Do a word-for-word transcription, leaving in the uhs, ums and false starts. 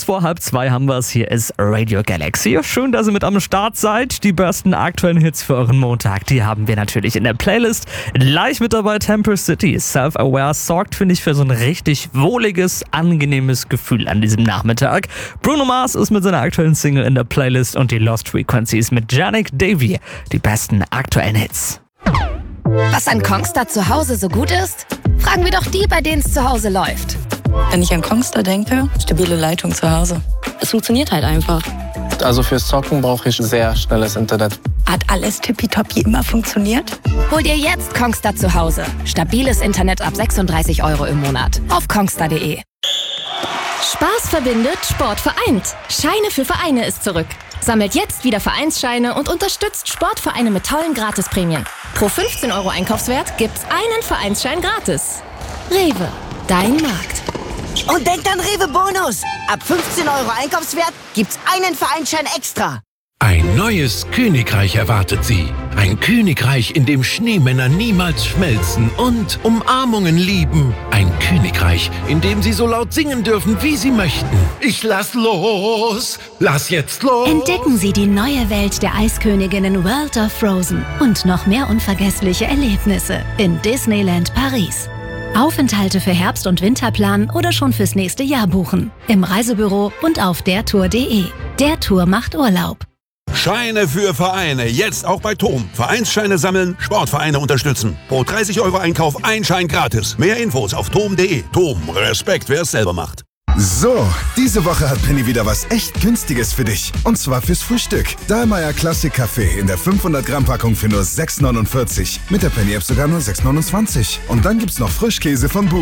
vor halb zwei haben wir es. Hier ist Radio Galaxy. Schön, dass ihr mit am Start seid. Die besten aktuellen Hits für euren Montag, die haben wir natürlich in der Playlist. Gleich mit dabei Temple City. Self-Aware sorgt, finde ich, für so ein richtig wohliges, angenehmes Gefühl an diesem Nachmittag. Bruno Mars ist mit seiner aktuellen Single in der Playlist und die Lost Frequencies mit Janik Davy. Die besten aktuellen Hits. Was an Kongstar zu Hause so gut ist? Fragen wir doch die, bei denen es zu Hause läuft. Wenn ich an Kongstar denke, stabile Leitung zu Hause. Es funktioniert halt einfach. Also fürs Zocken brauche ich sehr schnelles Internet. Hat alles tippitoppi immer funktioniert? Hol dir jetzt Kongstar zu Hause. Stabiles Internet ab sechsunddreißig Euro im Monat. Auf kongstar punkt de. Spaß verbindet, Sport vereint. Scheine für Vereine ist zurück. Sammelt jetzt wieder Vereinsscheine und unterstützt Sportvereine mit tollen Gratisprämien. Pro fünfzehn Euro Einkaufswert gibt's einen Vereinsschein gratis. Rewe, dein Markt. Und denkt an Rewe Bonus. Ab fünfzehn Euro Einkaufswert gibt's einen Vereinsschein extra. Ein neues Königreich erwartet Sie. Ein Königreich, in dem Schneemänner niemals schmelzen und Umarmungen lieben. Ein Königreich, in dem Sie so laut singen dürfen, wie Sie möchten. Ich lass los! Lass jetzt los! Entdecken Sie die neue Welt der Eisköniginnen World of Frozen und noch mehr unvergessliche Erlebnisse in Disneyland Paris. Aufenthalte für Herbst- und Winter planen oder schon fürs nächste Jahr buchen. Im Reisebüro und auf der tour punkt de. Der Tour macht Urlaub. Scheine für Vereine, jetzt auch bei Tom. Vereinsscheine sammeln, Sportvereine unterstützen. Pro dreißig Euro Einkauf ein Schein gratis. Mehr Infos auf tom punkt de. Tom, Respekt, wer es selber macht. So, diese Woche hat Penny wieder was echt Günstiges für dich. Und zwar fürs Frühstück. Dahlmeier Classic Kaffee in der fünfhundert Gramm Packung für nur sechs neunundvierzig. Mit der Penny App sogar nur sechs neunundzwanzig. Und dann gibt's noch Frischkäse von Bu.